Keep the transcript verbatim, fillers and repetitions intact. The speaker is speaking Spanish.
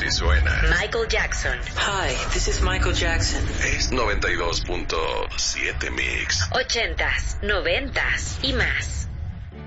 así suena. Michael Jackson. Hi, this is Michael Jackson. Es noventa y dos punto siete Mix. Ochentas, noventas y más.